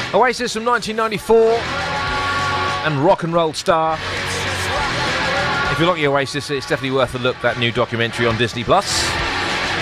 Oasis from 1994 and Rock and Roll Star. If you're looking at Oasis, it's definitely worth a look, that new documentary on Disney Plus.